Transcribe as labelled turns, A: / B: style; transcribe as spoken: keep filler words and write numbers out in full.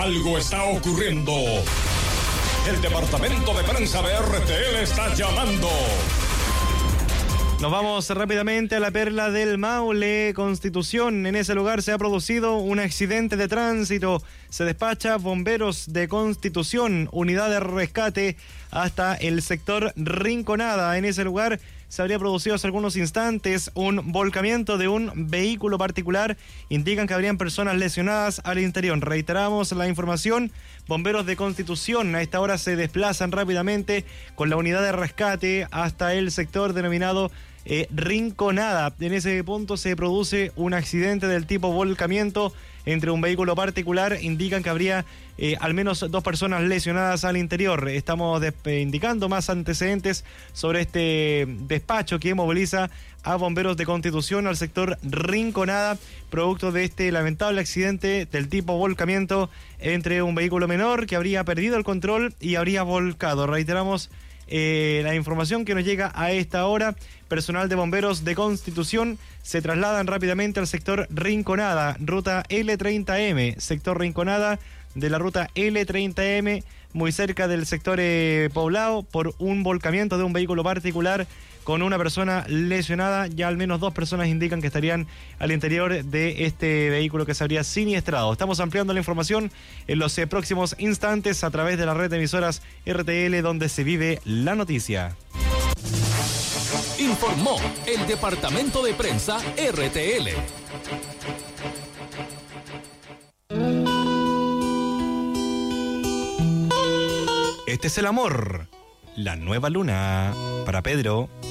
A: Algo está ocurriendo. El departamento de prensa de R T L está llamando.
B: Nos vamos rápidamente a la Perla del Maule, Constitución. En ese lugar se ha producido un accidente de tránsito. Se despacha bomberos de Constitución, unidad de rescate hasta el sector Rinconada. En ese lugar se habría producido hace algunos instantes un volcamiento de un vehículo particular. Indican que habrían personas lesionadas al interior. Reiteramos la información. Bomberos de Constitución a esta hora se desplazan rápidamente con la unidad de rescate hasta el sector denominado eh, Rinconada. En ese punto se produce un accidente del tipo volcamiento entre un vehículo particular. Indican que habría eh, al menos dos personas lesionadas al interior. Estamos eh, indicando más antecedentes sobre este despacho que moviliza a bomberos de Constitución al sector Rinconada, producto de este lamentable accidente del tipo volcamiento entre un vehículo menor que habría perdido el control y habría volcado. Reiteramos eh, la información que nos llega a esta hora. Personal de bomberos de Constitución se trasladan rápidamente al sector Rinconada, ruta L treinta M, sector Rinconada de la ruta L treinta M, muy cerca del sector eh, poblado, por un volcamiento de un vehículo particular con una persona lesionada. Ya al menos dos personas indican que estarían al interior de este vehículo que se habría siniestrado. Estamos ampliando la información en los eh, próximos instantes a través de la red de emisoras R T L, donde se vive la noticia.
C: Informó el departamento de prensa R T L.
B: Este es el amor, la nueva luna para Pedro.